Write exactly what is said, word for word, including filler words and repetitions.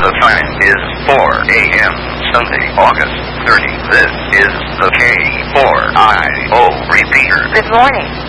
The time is four a m Sunday, August thirtieth. This is the K four I O repeater. Good morning.